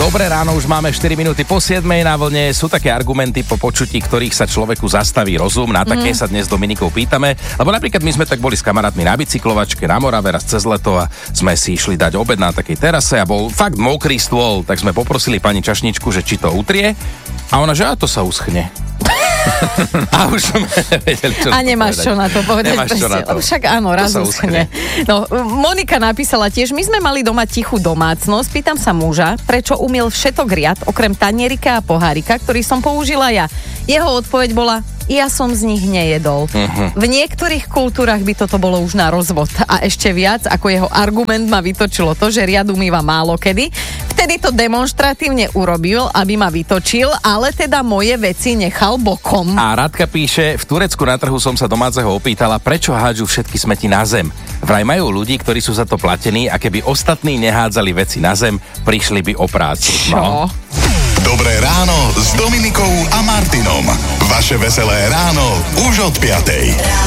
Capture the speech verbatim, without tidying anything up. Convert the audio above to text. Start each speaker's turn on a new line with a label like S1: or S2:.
S1: Dobré ráno, už máme štyri minúty po siedmej na vlne. Sú také argumenty, po počutí ktorých sa človeku zastaví rozum. Na také mm. sa dnes s Dominikou pýtame. Lebo napríklad my sme tak boli s kamarátmi na bicyklovačke na Morave raz cez leto a sme si išli dať obed na takej terase a bol fakt mokrý stôl. Tak sme poprosili pani čašničku, že či to utrie. A ona, že a to sa uschne. A už sme vedeli, čo
S2: A nemáš čo na to povedať.
S1: Nemáš čo na to.
S2: Však áno, raz uschne. No, Monika napísala tiež, my sme mali doma tichú domácnosť. Pýtam sa muža, prečo umiel všetok riad, okrem tanierika a pohárika, ktorý som použila ja. Jeho odpoveď bola, ja som z nich nejedol. Uh-huh. V niektorých kultúrach by toto bolo už na rozvod. A ešte viac, ako jeho argument ma vytočilo to, že riad umýva málo kedy. Vtedy to demonštratívne urobil, aby ma vytočil, ale teda moje veci nechal bokom.
S1: A Radka píše, v Turecku na trhu som sa domáceho opýtala, prečo hádžu všetky smeti na zem. Vraj majú ľudí, ktorí sú za to platení a keby ostatní nehádzali veci na zem, prišli by o prácu.
S2: Čo?
S1: No.
S3: Dobré ráno s Dominikou a Martinom. Vaše veselé ráno už od piatej.